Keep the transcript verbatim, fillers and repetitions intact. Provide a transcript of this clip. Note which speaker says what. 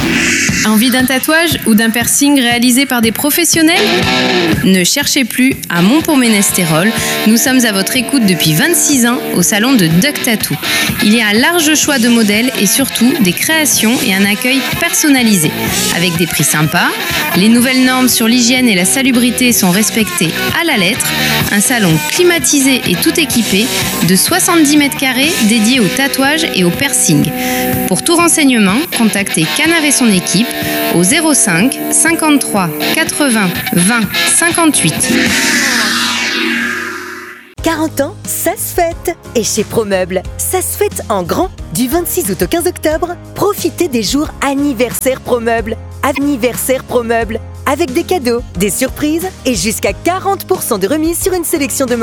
Speaker 1: Envie d'un tatouage ou d'un piercing réalisé par des professionnels ? Ne cherchez plus à Montpont-Ménestérol. Nous sommes à votre écoute depuis vingt-six ans au salon de Duck Tattoo. Il y a un large choix de modèles et surtout des créations et un accueil personnalisé. Avec des prix sympas, les nouvelles normes sur l'hygiène et la salubrité sont respectées à la lettre. Un salon climatisé et tout équipé de soixante-dix mètres carrés dédié au tatouage et au piercing. Pour tout renseignement, contactez Canard et son équipe au zéro cinq cinquante-trois quatre-vingts vingt cinquante-huit.
Speaker 2: quarante ans, ça se fête. Et chez Promeubles, ça se fête en grand. Du vingt-six août au quinze octobre, profitez des jours anniversaire Promeubles. Anniversaire Promeubles. Avec des cadeaux, des surprises et jusqu'à quarante pour cent de remise sur une sélection de